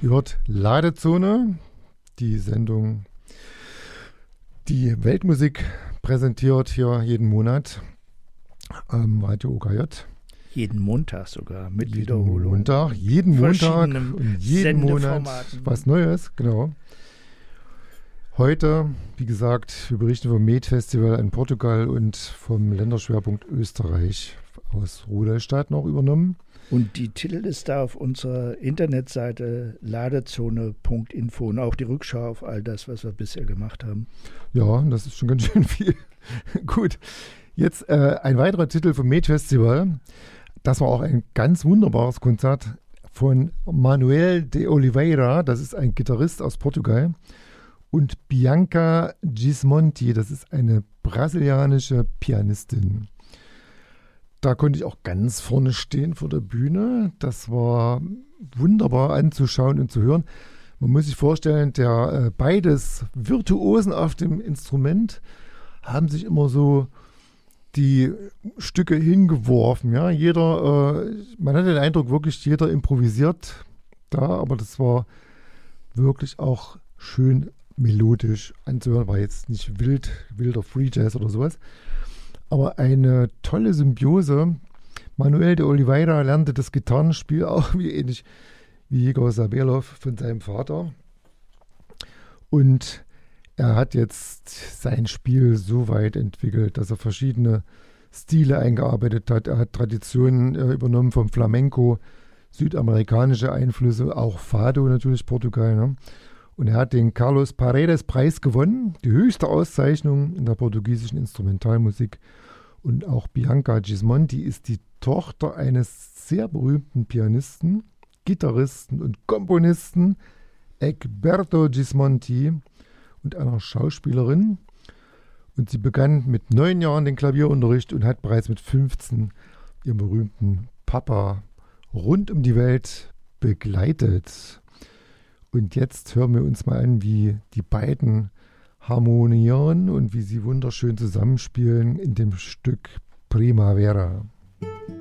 Ihr hört Ladezone, die Sendung, die Weltmusik präsentiert hier jeden Monat am Radio OKJ. Jeden Montag sogar, mit Wiederholung. Jeden Montag und jeden Monat was Neues, genau. Heute, wie gesagt, wir berichten vom Med-Festival in Portugal und vom Länderschwerpunkt Österreich aus Rudolstadt noch übernommen. Und die Titelliste auf unserer Internetseite ladezone.info und auch die Rückschau auf all das, was wir bisher gemacht haben. Ja, das ist schon ganz schön viel. Gut, jetzt ein weiterer Titel vom Med-Festival. Das war auch ein ganz wunderbares Konzert von Manuel de Oliveira. Das ist ein Gitarrist aus Portugal. Und Bianca Gismonti, das ist eine brasilianische Pianistin. Da konnte ich auch ganz vorne stehen vor der Bühne. Das war wunderbar anzuschauen und zu hören. Man muss sich vorstellen, beides Virtuosen auf dem Instrument haben sich immer so die Stücke hingeworfen. Ja? Man hatte den Eindruck, wirklich jeder improvisiert da, aber das war wirklich auch schön melodisch anzuhören. War jetzt nicht wilder Free Jazz oder sowas. Aber eine tolle Symbiose. Manuel de Oliveira lernte das Gitarrenspiel auch ähnlich wie Igor Sabelov von seinem Vater. Und er hat jetzt sein Spiel so weit entwickelt, dass er verschiedene Stile eingearbeitet hat. Er hat Traditionen übernommen vom Flamenco, südamerikanische Einflüsse, auch Fado natürlich, Portugal. Ne? Und er hat den Carlos Paredes Preis gewonnen, die höchste Auszeichnung in der portugiesischen Instrumentalmusik. Und auch Bianca Gismonti ist die Tochter eines sehr berühmten Pianisten, Gitarristen und Komponisten, Egberto Gismonti, und einer Schauspielerin. Und sie begann mit 9 Jahren den Klavierunterricht und hat bereits mit 15 ihren berühmten Papa rund um die Welt begleitet. Und jetzt hören wir uns mal an, wie die beiden harmonieren und wie sie wunderschön zusammenspielen in dem Stück Primavera.